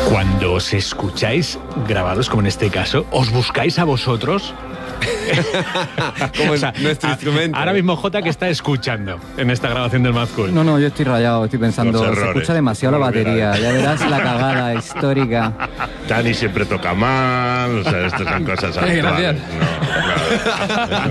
Cuando os escucháis grabados, como en este caso, ¿os buscáis a vosotros? Como nuestro instrumento. Ahora mismo Jota, que está escuchando en esta grabación del Mad Cool. No, yo estoy rayado, estoy pensando, Los se errores. escucha demasiado la batería, ya verás la cagada histórica. Dani siempre toca mal, o sea, estas son cosas actuales. Gracias. No, claro.